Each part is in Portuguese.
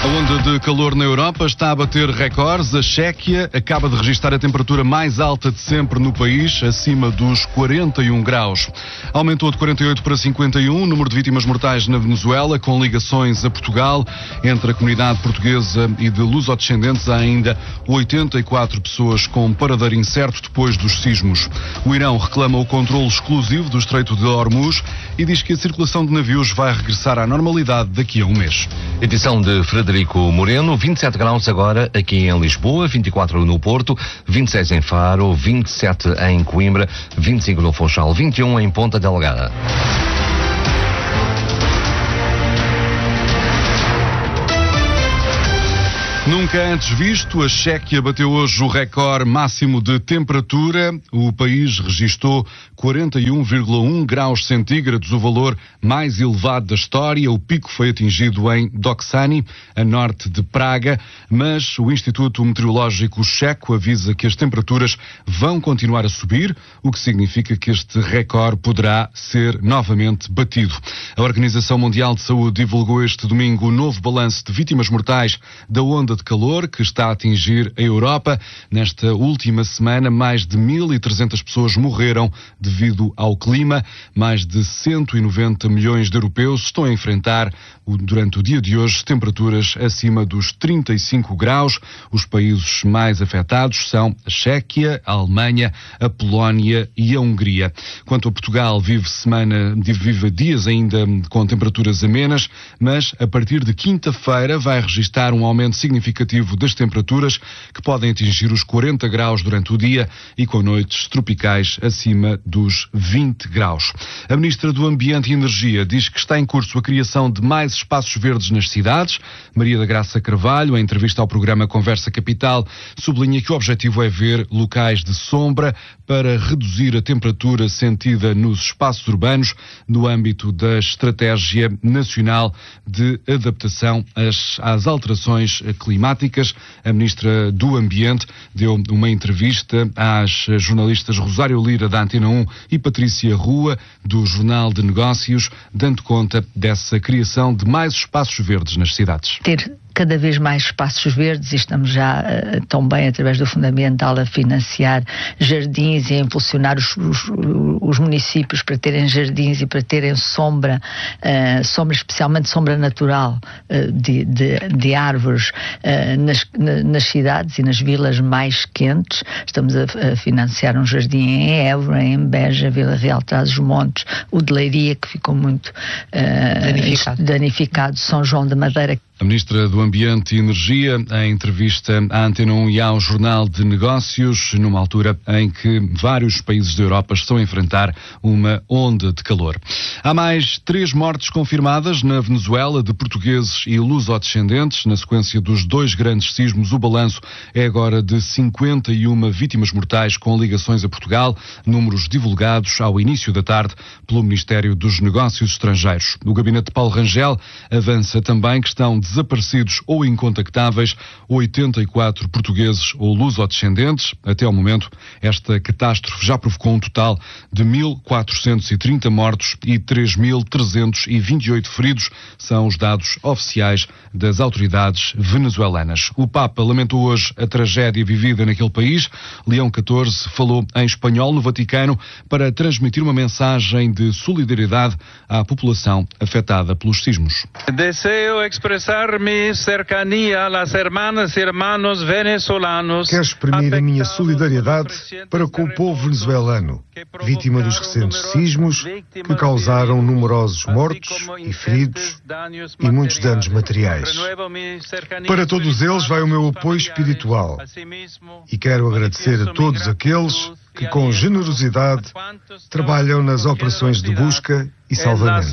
A onda de calor na Europa está a bater recordes. A Chequia acaba de registrar a temperatura mais alta de sempre no país, acima dos 41 graus. Aumentou de 48 para 51 o número de vítimas mortais na Venezuela, com ligações a Portugal. Entre a comunidade portuguesa e de lusodescendentes há ainda 84 pessoas com paradeiro incerto depois dos sismos. O Irão reclama o controle exclusivo do Estreito de Hormuz e diz que a circulação de navios vai regressar à normalidade daqui a um mês. Edição de Frederico Moreno, 27 graus agora aqui em Lisboa, 24 no Porto, 26 em Faro, 27 em Coimbra, 25 no Funchal, 21 em Ponta Delgada. Nunca antes visto, a Chequia bateu hoje o recorde máximo de temperatura. O país registou 41,1 graus centígrados, o valor mais elevado da história. O pico foi atingido em Doksani, a norte de Praga, mas o Instituto Meteorológico Checo avisa que as temperaturas vão continuar a subir, o que significa que este recorde poderá ser novamente batido. A Organização Mundial de Saúde divulgou este domingo o novo balanço de vítimas mortais da onda de calor que está a atingir a Europa. Nesta última semana, mais de 1.300 pessoas morreram devido ao clima. Mais de 190 milhões de europeus estão a enfrentar, durante o dia de hoje, temperaturas acima dos 35 graus. Os países mais afetados são a Chequia, a Alemanha, a Polónia e a Hungria. Quanto a Portugal, vive dias ainda com temperaturas amenas, mas a partir de quinta-feira vai registrar um aumento significativo das temperaturas, que podem atingir os 40 graus durante o dia e com noites tropicais acima dos 20 graus. A Ministra do Ambiente e Energia diz que está em curso a criação de mais espaços verdes nas cidades. Maria da Graça Carvalho, em entrevista ao programa Conversa Capital, sublinha que o objetivo é ver locais de sombra para reduzir a temperatura sentida nos espaços urbanos no âmbito da Estratégia Nacional de Adaptação às Alterações Climáticas. A Ministra do Ambiente deu uma entrevista às jornalistas Rosário Lira, da Antena 1, e Patrícia Rua, do Jornal de Negócios, dando conta dessa criação de mais espaços verdes nas cidades. Ter cada vez mais espaços verdes, e estamos já também, através do Fundamental, a financiar jardins e a impulsionar os municípios para terem jardins e para terem sombra, especialmente sombra natural de árvores nas cidades e nas vilas mais quentes. Estamos a financiar um jardim em Évora, em Beja, Vila Real, Trás-os-Montes, o de Leiria, que ficou muito danificado, São João da Madeira. A Ministra do Ambiente e Energia, em entrevista à Antena 1 e ao Jornal de Negócios, numa altura em que vários países da Europa estão a enfrentar uma onda de calor. Há mais 3 mortes confirmadas na Venezuela de portugueses e lusodescendentes. Na sequência dos 2 grandes sismos, o balanço é agora de 51 vítimas mortais com ligações a Portugal, números divulgados ao início da tarde pelo Ministério dos Negócios Estrangeiros. O gabinete de Paulo Rangel avança também que estão desaparecidos ou incontactáveis 84 portugueses ou lusodescendentes. Até ao momento, esta catástrofe já provocou um total de 1.430 mortos e 3.328 feridos. São os dados oficiais das autoridades venezuelanas. O Papa lamentou hoje a tragédia vivida naquele país. Leão XIV falou em espanhol no Vaticano para transmitir uma mensagem de solidariedade à população afetada pelos sismos. Deseo expressar mi cercanía a las hermanas y hermanos venezolanos. Quero exprimir a minha solidariedade para com o povo venezuelano, vítima dos recentes sismos que causaram numerosos mortos e feridos e muitos danos materiais. Para todos eles vai o meu apoio espiritual e quero agradecer a todos aqueles que com generosidade trabalham nas operações de busca e salvamento.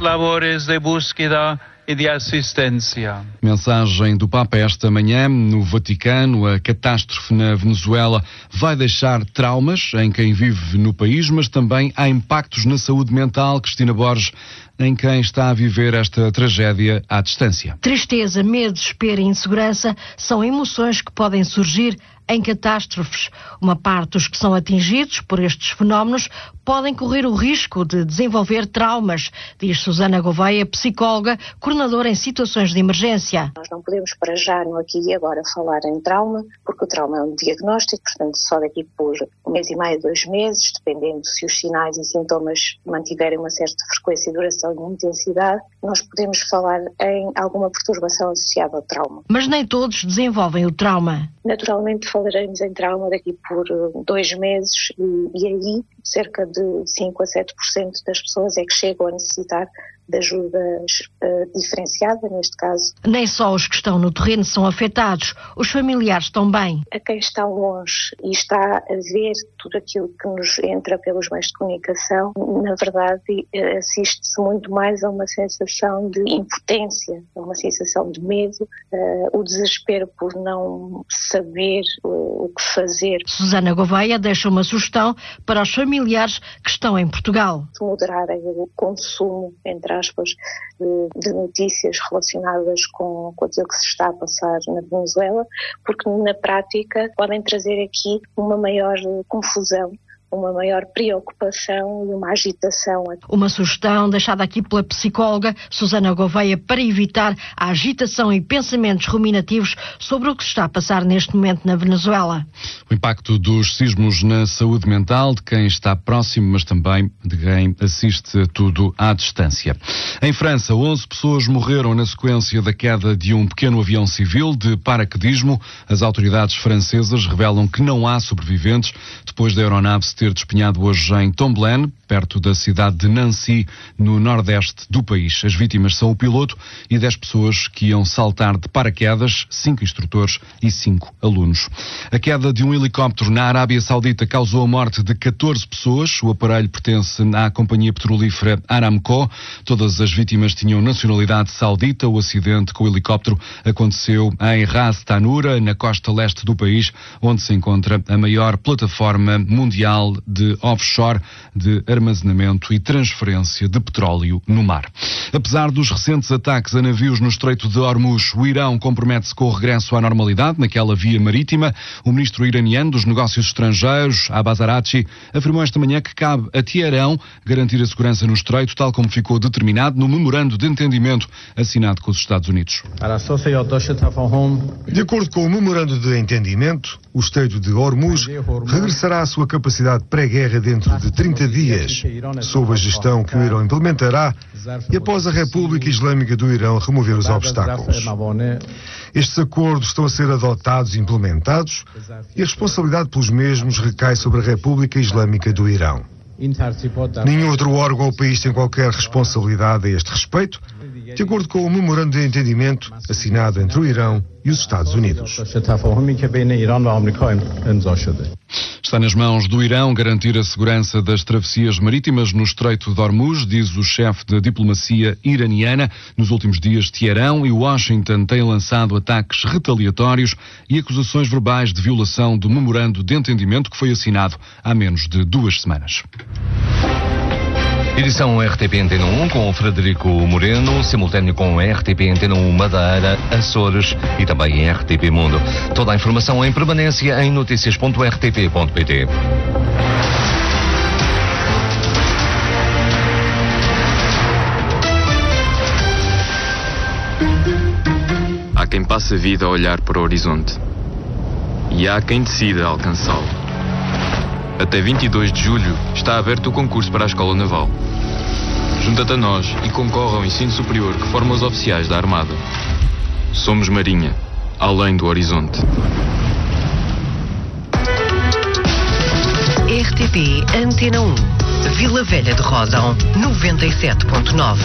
E de assistência. Mensagem do Papa esta manhã no Vaticano. A catástrofe na Venezuela vai deixar traumas em quem vive no país, mas também há impactos na saúde mental. Cristina Borges, em quem está a viver esta tragédia à distância. Tristeza, medo, desespero e insegurança são emoções que podem surgir em catástrofes. Uma parte dos que são atingidos por estes fenómenos podem correr o risco de desenvolver traumas, diz Susana Gouveia, psicóloga, coordenadora em situações de emergência. Nós não podemos para já, no aqui e agora, falar em trauma, porque o trauma é um diagnóstico, portanto só daqui por 1 mês e meio, 2 meses, dependendo se os sinais e sintomas mantiverem uma certa frequência, duração e intensidade, nós podemos falar em alguma perturbação associada ao trauma. Mas nem todos desenvolvem o trauma. Naturalmente falaremos em trauma daqui por 2 meses e aí cerca de 5 a 7% das pessoas é que chegam a necessitar de ajuda diferenciada, neste caso. Nem só os que estão no terreno são afetados, os familiares também. A quem está longe e está a ver tudo aquilo que nos entra pelos meios de comunicação, na verdade assiste-se muito mais a uma sensação de impotência, a uma sensação de medo, o desespero por não saber o que fazer. Susana Gouveia deixa uma sugestão para os familiares que estão em Portugal. Moderarem o consumo, entre aspas, de notícias relacionadas com aquilo que se está a passar na Venezuela, porque na prática podem trazer aqui uma maior confusão, uma maior preocupação e uma agitação. Uma sugestão deixada aqui pela psicóloga Susana Gouveia para evitar a agitação e pensamentos ruminativos sobre o que se está a passar neste momento na Venezuela. O impacto dos sismos na saúde mental de quem está próximo, mas também de quem assiste tudo à distância. Em França, 11 pessoas morreram na sequência da queda de um pequeno avião civil de paraquedismo. As autoridades francesas revelam que não há sobreviventes depois da aeronave se ter despenhado hoje em Tomblaine, perto da cidade de Nancy, no nordeste do país. As vítimas são o piloto e 10 pessoas que iam saltar de paraquedas, 5 instrutores e 5 alunos. A queda de um helicóptero na Arábia Saudita causou a morte de 14 pessoas. O aparelho pertence à companhia petrolífera Aramco. Todas as vítimas tinham nacionalidade saudita. O acidente com o helicóptero aconteceu em Ras Tanura, na costa leste do país, onde se encontra a maior plataforma mundial de offshore de armazenamento e transferência de petróleo no mar. Apesar dos recentes ataques a navios no Estreito de Hormuz, o Irão compromete-se com o regresso à normalidade naquela via marítima. O ministro iraniano dos Negócios Estrangeiros, Abbas Araghchi, afirmou esta manhã que cabe a Teherão garantir a segurança no Estreito, tal como ficou determinado no memorando de entendimento assinado com os Estados Unidos. De acordo com o memorando de entendimento, o Estreito de Hormuz regressará à sua capacidade pré-guerra dentro de 30 dias, sob a gestão que o Irão implementará e após a República Islâmica do Irão remover os obstáculos. Estes acordos estão a ser adotados e implementados e a responsabilidade pelos mesmos recai sobre a República Islâmica do Irão. Nenhum outro órgão ou país tem qualquer responsabilidade a este respeito, de acordo com o memorando de entendimento assinado entre o Irão e os Estados Unidos. Está nas mãos do Irão garantir a segurança das travessias marítimas no Estreito de Hormuz, diz o chefe da diplomacia iraniana. Nos últimos dias, Teherão e Washington têm lançado ataques retaliatórios e acusações verbais de violação do memorando de entendimento que foi assinado há menos de 2 semanas. Edição RTP Antena 1 com o Frederico Moreno, simultâneo com RTP Antena 1 Madeira, Açores e também em RTP Mundo. Toda a informação em permanência em noticias.rtp.pt. Há quem passe a vida a olhar para o horizonte e há quem decida alcançá-lo. Até 22 de julho está aberto o concurso para a Escola Naval. Junta-te a nós e concorre ao ensino superior que forma os oficiais da Armada. Somos Marinha, além do horizonte. RTP Antena 1, Vila Velha de Ródão, 97.9.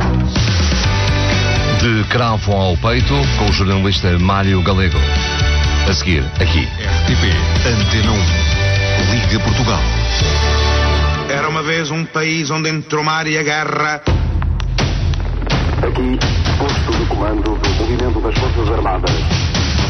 De cravo ao peito, com o jornalista Mário Galego. A seguir, aqui. RTP Antena 1. Liga Portugal. Era uma vez um país onde entre o mar e a guerra. Aqui, posto de comando do movimento das Forças Armadas.